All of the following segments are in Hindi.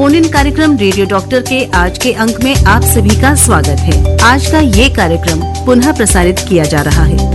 फोन इन कार्यक्रम रेडियो डॉक्टर के आज के अंक में आप सभी का स्वागत है। आज का ये कार्यक्रम पुनः प्रसारित किया जा रहा है।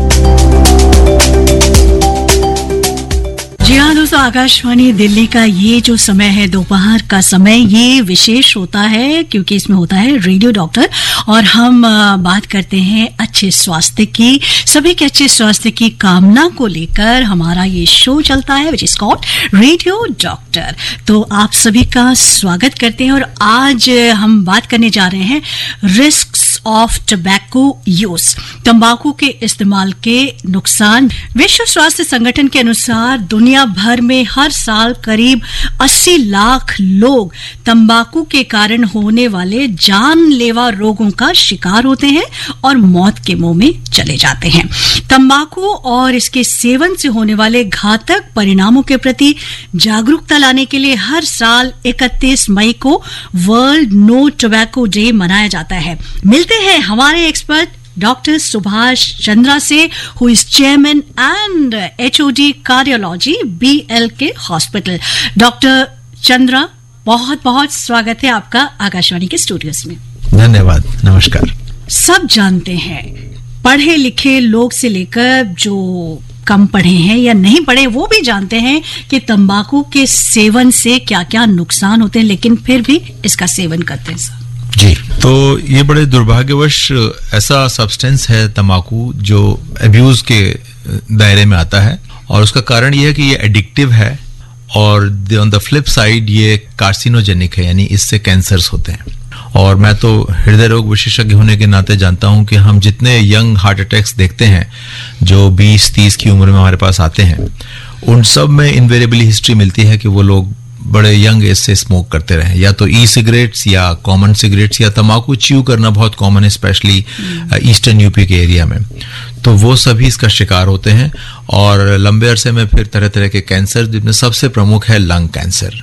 जी हाँ दोस्तों, आकाशवाणी दिल्ली का ये जो समय है दोपहर का समय, ये विशेष होता है क्योंकि इसमें होता है रेडियो डॉक्टर और हम बात करते हैं अच्छे स्वास्थ्य की। सभी के अच्छे स्वास्थ्य की कामना को लेकर हमारा ये शो चलता है which is called radio doctor. तो आप सभी का स्वागत करते हैं और आज हम बात करने जा रहे हैं रिस्क्स ऑफ टोबैको यूज, तंबाकू के इस्तेमाल के नुकसान। विश्व स्वास्थ्य संगठन के अनुसार दुनिया भर में हर साल करीब 80 लाख लोग तंबाकू के कारण होने वाले जानलेवा रोगों का शिकार होते हैं और मौत के मुंह में चले जाते हैं। तंबाकू और इसके सेवन से होने वाले घातक परिणामों के प्रति जागरूकता लाने के लिए हर साल 31 मई को वर्ल्ड नो टोबैको डे मनाया जाता है। मिलते हैं हमारे एक्सपर्ट डॉक्टर सुभाष चंद्रा से, who is chairman and HOD cardiology BLK hospital. Doctor Chandra, बहुत बहुत स्वागत है आपका आकाशवाणी के स्टूडियोज में। धन्यवाद, नमस्कार। सब जानते हैं, पढ़े लिखे लोग से लेकर जो कम पढ़े हैं या नहीं पढ़े वो भी जानते हैं कि तंबाकू के सेवन से क्या क्या नुकसान होते हैं, लेकिन फिर भी इसका सेवन करते हैं सर। जी, तो ये बड़े दुर्भाग्यवश ऐसा सब्सटेंस है तंबाकू जो अब्यूज के दायरे में आता है और उसका कारण ये है कि ये एडिक्टिव है और ऑन द फ्लिप साइड ये कार्सिनोजेनिक है, यानी इससे कैंसर्स होते हैं। और मैं तो हृदय रोग विशेषज्ञ होने के नाते जानता हूं कि हम जितने यंग हार्ट अटैक्स देखते हैं जो 20-30 की उम्र में हमारे पास आते हैं, उन सब में इनवेरिएबली हिस्ट्री मिलती है कि वो लोग बड़े यंग एज से स्मोक करते रहे, या तो ई सिगरेट्स या कॉमन सिगरेट्स या तंबाकू च्यू करना बहुत कॉमन है, स्पेशली ईस्टर्न यूपी के एरिया में। तो वो सभी इसका शिकार होते हैं और लंबे अरसे में फिर तरह तरह के कैंसर, जिनमें सबसे प्रमुख है लंग कैंसर।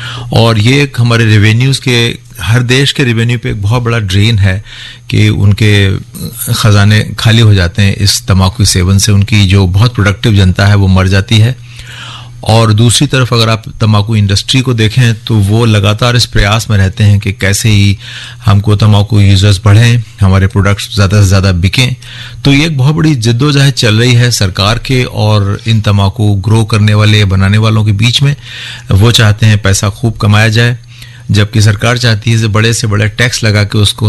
और ये एक हमारे रेवेन्यूज के, हर देश के रेवेन्यू पे एक बहुत बड़ा ड्रेन है कि उनके खजाने खाली हो जाते हैं इस तंबाकू सेवन से। उनकी जो बहुत प्रोडक्टिव जनता है वो मर जाती है। और दूसरी तरफ अगर आप तंबाकू इंडस्ट्री को देखें तो वो लगातार इस प्रयास में रहते हैं कि कैसे ही हमको तंबाकू यूजर्स बढ़ें, हमारे प्रोडक्ट्स ज़्यादा से ज़्यादा बिकें। तो ये एक बहुत बड़ी जिद्दोजहद चल रही है सरकार के और इन तंबाकू ग्रो करने वाले, बनाने वालों के बीच में। वो चाहते हैं पैसा खूब कमाया जाए, जबकि सरकार चाहती है बड़े से बड़े टैक्स लगा के उसको